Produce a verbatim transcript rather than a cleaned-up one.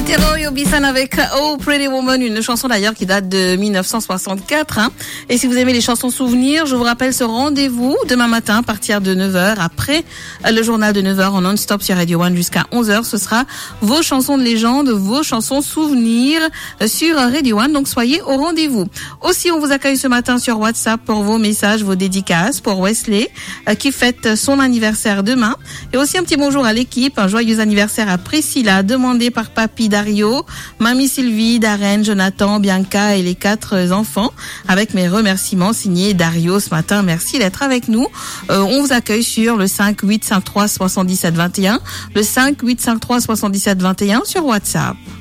C'était Roy Orbison avec Oh Pretty Woman, une chanson d'ailleurs qui date de mille neuf cent soixante-quatre. Hein. Et si vous aimez les chansons souvenirs, je vous rappelle ce rendez-vous demain matin à partir de neuf heures, après le journal de neuf heures en non-stop sur Radio One jusqu'à onze heures. Ce sera vos chansons de légende, vos chansons souvenirs sur Radio One. Donc soyez au rendez-vous. Aussi, on vous accueille ce matin sur WhatsApp pour vos messages, vos dédicaces pour Wesley qui fête son anniversaire demain. Et aussi un petit bonjour à l'équipe, un joyeux anniversaire à Priscilla, demandé par Papy Dario, Mamie Sylvie, Darren, Jonathan, Bianca et les quatre enfants, avec mes remerciements signés Dario ce matin. Merci d'être avec nous. Euh, on vous accueille sur le cinq huit cinq trois soixante-dix-sept vingt et un, le cinq huit cinq trois soixante-dix-sept vingt et un sur WhatsApp.